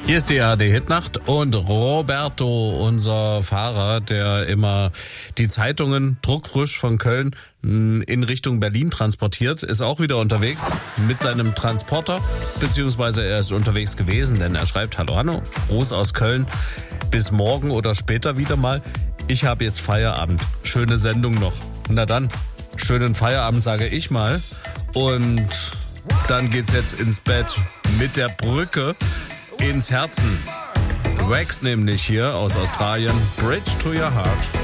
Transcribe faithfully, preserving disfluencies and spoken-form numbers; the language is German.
Hier ist die A R D-Hitnacht und Roberto, unser Fahrer, der immer die Zeitungen druckfrisch von Köln in Richtung Berlin transportiert, ist auch wieder unterwegs mit seinem Transporter, beziehungsweise er ist unterwegs gewesen, denn er schreibt: Hallo Hanno, Gruß aus Köln, bis morgen oder später wieder mal. Ich habe jetzt Feierabend, schöne Sendung noch. Na dann, schönen Feierabend sage ich mal und dann geht's jetzt ins Bett mit der Brücke ins Herzen. Wax nämlich hier aus Australien, Bridge to Your Heart.